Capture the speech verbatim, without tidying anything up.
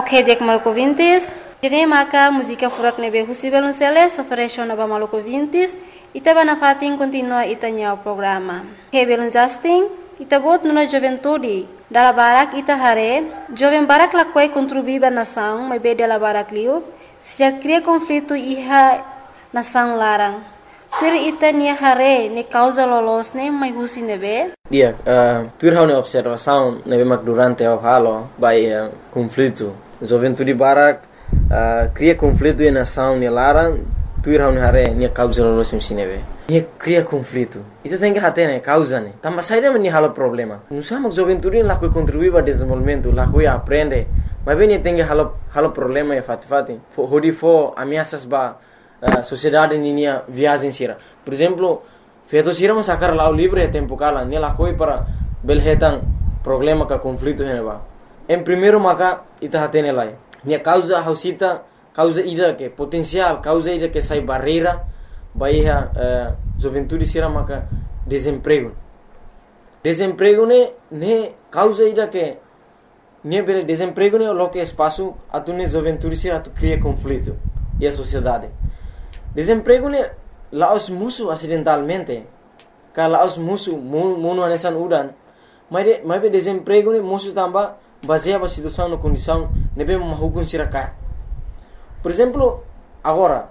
Ok, dek maluco vintis. Kini maka música furak nebe husi belunceles ofereció naba maluco vintis. Ita bana fatin continua itanya o programa. He belun Justin. Ita bot nuna juventude. Dala barak ita hare. Jovem barak lakwai contribuiba nação, mas be dala barak liu. Se já cria conflito iha nação larang. Tur ita nia hare ne causa lolos ne mai husi nebe. Dia, uh, tur hau ne observação nebe mak durante o halo by uh, conflito. Juventude barak uh, cria conflito e nação ne larang. Tur hau ne hare nia causa lolos nebe. Nia cria conflito. Ita tem que hate ne causa ne. Tamba saída me ni halo problema. Não sama juventude lá que contribui para desenvolvimento, lá que aprende. Mas bem tem que halo halo problema e fati fati. Hodi fo ameaças ba Uh, sociedade ninia viagem sira. Por exemplo, feito sira mas sacar lá o livro é tempo cala, ne lá coi para belhetan problema ka conflito heneba. Em primeiro maka ita hatene lá. Ne causa hausita, causa ida que potencial, causa ida que sai barreira, baia uh, juventude sira maka desemprego. Desemprego ne ne causa ida que ne bele desemprego ne lo que espaço atune juventude sira tu cria conflito e a sociedade. Desemprego ne laos musuh acidentalmente. Ka laos musuh muno anesan udan. Mas mas be desemprego ne musuh tamba baseia ba situação no condição nebe mahukun sirakat. Por exemplo, agora